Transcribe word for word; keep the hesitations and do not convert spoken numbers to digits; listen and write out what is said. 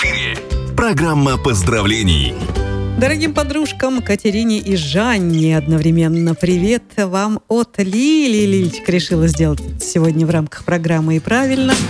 эфире программа поздравлений. Дорогим подружкам Катерине и Жанне одновременно привет вам от Лили. Лилечка решила сделать это сегодня в рамках программы, и правильно.